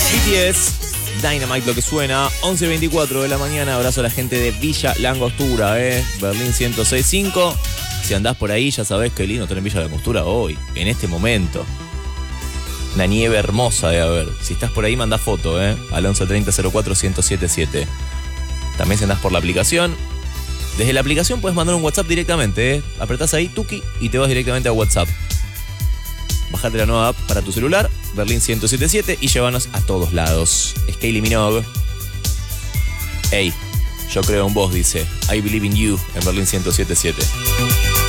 BTS, Dynamite lo que suena, 11:24 de la mañana. Abrazo a la gente de Villa Langostura, Berlín 106.5. Si andás por ahí ya sabés qué lindo estar en Villa Langostura hoy, en este momento. Una nieve hermosa de haber. Si estás por ahí, mandá foto, al 1130-04-1077. También si andás por la aplicación. Desde la aplicación puedes mandar un WhatsApp directamente, Apretás ahí, tuki, y te vas directamente a WhatsApp. Bajate la nueva app para tu celular, Berlín 1077, y llévanos a todos lados. Es Kylie Minogue. Hey, yo creo en vos, dice I Believe in You, en Berlín 1077.